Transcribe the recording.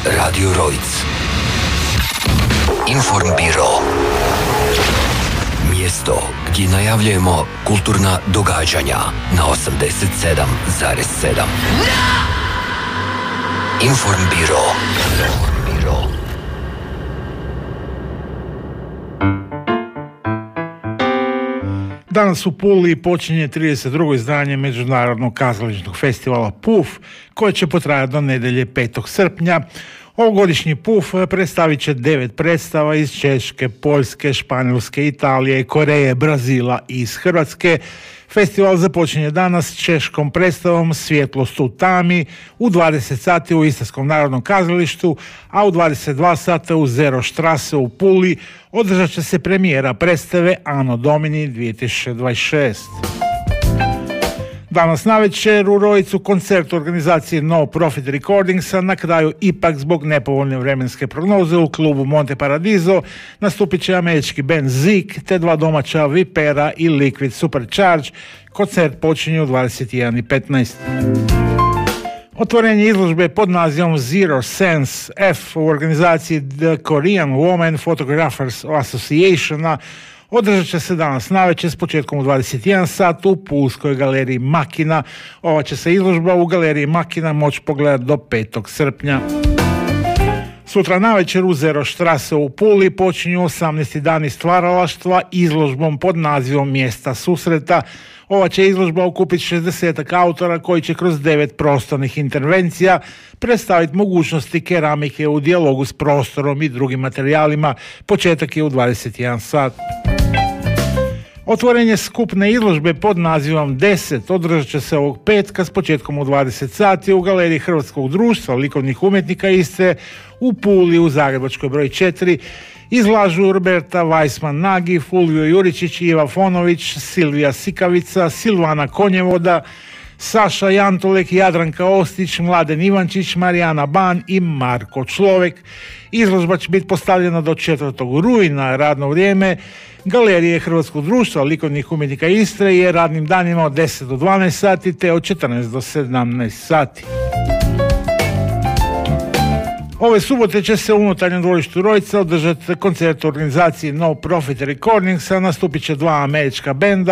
Radio Rojc. Informbiro. Mjesto gdje najavljujemo kulturna događanja na 87,7. Informbiro. Danas u Puli počinje 32. izdanje Međunarodnog kazališnog festivala PUF, koje će potrajati do nedjelje 5. srpnja. Ovogodišnji PUF predstavit će 9 predstava iz Češke, Poljske, Španjolske, Italije, Koreje, Brazila i iz Hrvatske. Festival započinje danas češkom predstavom Svjetlost u tami u 20 sati u Istarskom narodnom kazalištu, a u 22 sata u Zero Strasse u Puli održat će se premijera predstave Anno Domini 2026. Danas navečer u Rojcu koncert organizacije No Profit Recordingsa, na kraju ipak zbog nepovoljne vremenske prognoze u klubu Monte Paradiso nastupit će američki band Zik te dva domaća Vipera i Liquid Supercharge. Koncert počinje u 21:15. Otvorenje izložbe pod nazivom Zero Sense F u organizaciji The Korean Women Photographers Associationa održat će se danas navečer s početkom u 21 sat u Pulskoj galeriji Makina. Ova će se izložba u galeriji Makina moći pogledati do 5. srpnja. Sutra navečer u Zero Strasse u Puli počinju 18. dani stvaralaštva izložbom pod nazivom Mjesta susreta. Ova će izložba okupiti 60 autora koji će kroz 9 prostornih intervencija predstaviti mogućnosti keramike u dijalogu s prostorom i drugim materijalima. Početak je u 21 sat. Otvorenje skupne izložbe pod nazivom 10 održat će se ovog petka s početkom u 20 sati u galeriji Hrvatskog društva likovnih umjetnika Istre u Puli u Zagrebačkoj broj 4. Izlažu Roberta Weissman-Nagy, Fulvio Juričić, Iva Fonović, Silvija Sikavica, Silvana Konjevoda, Saša Jantolek, Jadranka Ostić, Mladen Ivančić, Marijana Ban i Marko Človek. Izložba će biti postavljena do 4. rujna. Radno vrijeme galerije Hrvatskog društva likovnih umjetnika Istre je radnim danima od 10 do 12 sati te od 14 do 17 sati. Ove subote će se u unutarnjem dvorištu Rojca održati koncert organizacije No Profit Recordingsa, nastupit će dva američka benda.